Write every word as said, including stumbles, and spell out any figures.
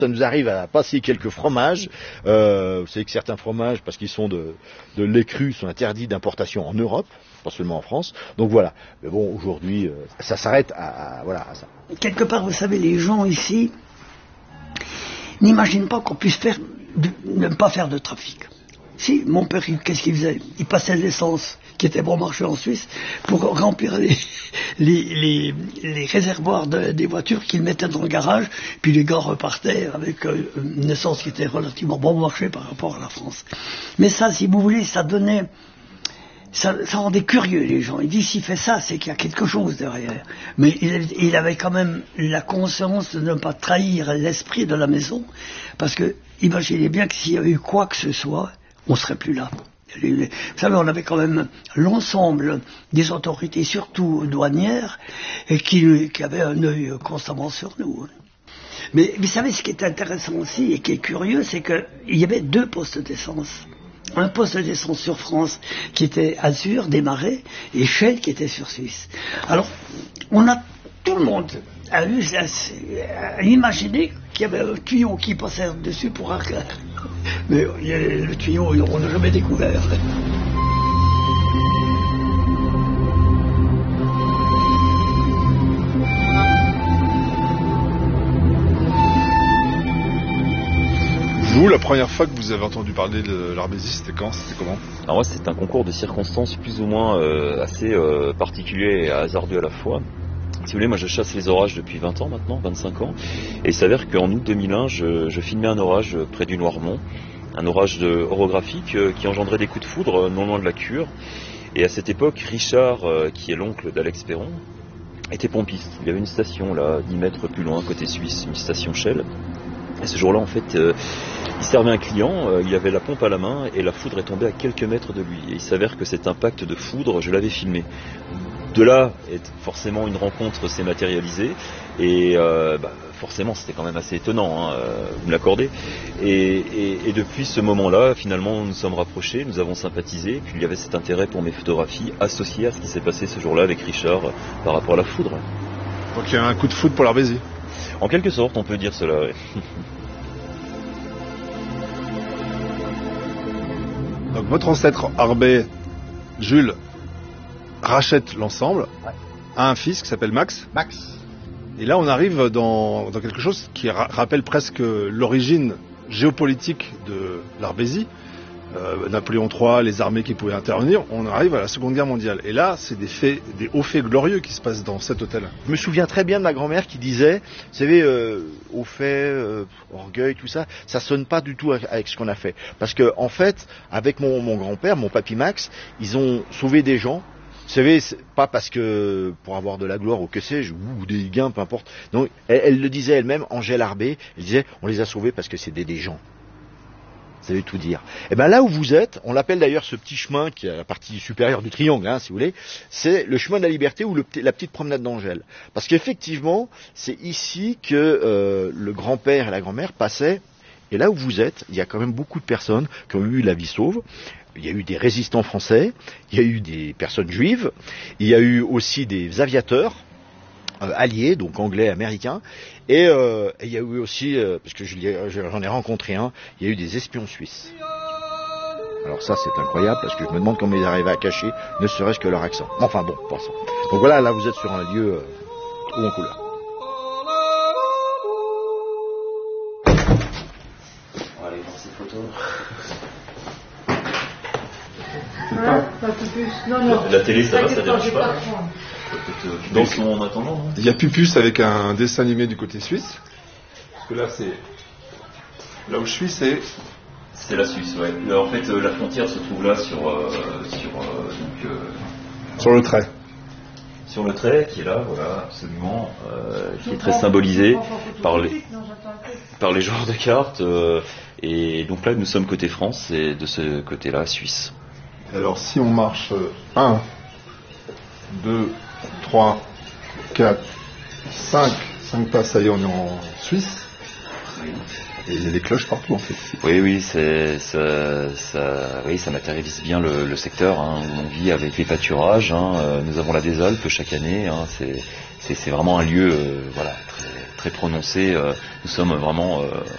Ça nous arrive à passer quelques fromages. Euh, vous savez que certains fromages, parce qu'ils sont de, de lait cru, sont interdits d'importation en Europe, pas seulement en France. Donc voilà. Mais bon, aujourd'hui, euh, ça s'arrête à, à, voilà, à ça. Quelque part, vous savez, les gens ici n'imaginent pas qu'on puisse faire, de, ne pas faire de trafic. Si, mon père, qu'est-ce qu'il faisait? Il passait l'essence qui était bon marché en Suisse pour remplir les, les, les, les réservoirs de, des voitures qu'il mettait dans le garage, puis les gars repartaient avec euh, une essence qui était relativement bon marché par rapport à la France. Mais ça, si vous voulez, ça donnait... Ça, ça rendait curieux les gens. Il dit s'il fait ça, c'est qu'il y a quelque chose derrière. Mais il, il avait quand même la conscience de ne pas trahir l'esprit de la maison, parce que imaginez bien que s'il y avait eu quoi que ce soit, on serait plus là. Vous savez, on avait quand même l'ensemble des autorités, surtout douanières, et qui, qui avaient un œil constamment sur nous. Mais vous savez, ce qui est intéressant aussi et qui est curieux, c'est qu'il y avait deux postes d'essence. Un poste d'essence sur France qui était Azur, Desmarais, et Shell qui était sur Suisse. Alors, on a tout le monde a eu à, à imaginer qu'il y avait un tuyau qui passait dessus pour arrêter. Mais le tuyau, on n'a jamais découvert. Vous, la première fois que vous avez entendu parler de l'Arbésie, c'était quand? C'était comment? Alors moi, c'est un concours de circonstances plus ou moins euh, assez euh, particulier et hasardeux à la fois. Si vous voulez, moi je chasse les orages depuis vingt ans maintenant, vingt-cinq ans, et il s'avère qu'en août deux mille un, je, je filmais un orage près du Noirmont, un orage de, orographique euh, qui engendrait des coups de foudre euh, non loin de la Cure. Et à cette époque, Richard, euh, qui est l'oncle d'Alex Perron, était pompiste. Il y avait une station là, dix mètres plus loin, côté suisse, une station Shell. Et ce jour-là, en fait, euh, il servait un client, euh, il avait la pompe à la main et la foudre est tombée à quelques mètres de lui. Et il s'avère que cet impact de foudre, je l'avais filmé. De là, forcément, une rencontre s'est matérialisée et euh, bah, forcément, c'était quand même assez étonnant, hein, euh, vous me l'accordez. Et, et, et depuis ce moment-là, finalement, nous nous sommes rapprochés, nous avons sympathisé, puis il y avait cet intérêt pour mes photographies associées à ce qui s'est passé ce jour-là avec Richard euh, par rapport à la foudre. Donc il y a un coup de foudre pour l'Arbésie. En quelque sorte, on peut dire cela, oui. Donc votre ancêtre Arbé, Jules, rachète l'ensemble, ouais. A un fils qui s'appelle Max. Max. Et là, on arrive dans, dans quelque chose qui ra- rappelle presque l'origine géopolitique de l'Arbésie. Euh, Napoléon trois, les armées qui pouvaient intervenir, on arrive à la Seconde Guerre mondiale. Et là, c'est des faits, des hauts faits glorieux qui se passent dans cet hôtel. Je me souviens très bien de ma grand-mère qui disait, vous savez, euh, hauts faits, euh, orgueil, tout ça, ça sonne pas du tout avec ce qu'on a fait. Parce que en fait, avec mon, mon grand-père, mon papy Max, ils ont sauvé des gens. Vous savez, c'est pas parce que pour avoir de la gloire ou que sais-je, ou des gains, peu importe. Non, elle, elle le disait elle-même, Angèle Arbé, elle disait, on les a sauvés parce que c'était des gens. Ça veut tout dire. Et bien là où vous êtes, on l'appelle d'ailleurs ce petit chemin qui est à la partie supérieure du triangle, hein, si vous voulez, c'est le chemin de la liberté ou le, la petite promenade d'Angèle. Parce qu'effectivement, c'est ici que euh, le grand-père et la grand-mère passaient. Et là où vous êtes, il y a quand même beaucoup de personnes qui ont eu la vie sauve. Il y a eu des résistants français, il y a eu des personnes juives, il y a eu aussi des aviateurs euh, alliés, donc anglais, américains, et, euh, et il y a eu aussi, euh, parce que j'en ai rencontré un, il y a eu des espions suisses. Alors ça c'est incroyable, parce que je me demande comment ils arrivaient à cacher, ne serait-ce que leur accent. Enfin bon, passons. Donc voilà, là vous êtes sur un lieu euh, haut en couleur. On va aller voir ces photos. Hein, pas plus. Non, non. La télé, ça va, ça dérange pas. pas Donc, son en attendant, non? Il y a Pupus avec un dessin animé du côté suisse. Parce que là, c'est. Là où je suis, c'est. C'est la Suisse, ouais. En fait, euh, la frontière se trouve là sur. Euh, sur, euh, donc, euh, sur le trait. Sur le trait, qui est là, voilà, absolument. Euh, qui est très symbolisé par les, par les joueurs de cartes. Euh, et donc là, nous sommes côté France et de ce côté-là, Suisse. Alors, si on marche un, deux, trois, quatre, cinq, cinq pas, ça y est, on est en Suisse. Et il y a des cloches partout, en fait. Oui, oui, c'est, ça, ça, oui, ça matérialise bien le, le secteur, hein, où on vit avec les pâturages. Hein, nous avons la des Alpes chaque année. Hein, c'est, c'est, c'est vraiment un lieu, euh, voilà, très, très prononcé. Euh, nous sommes vraiment euh,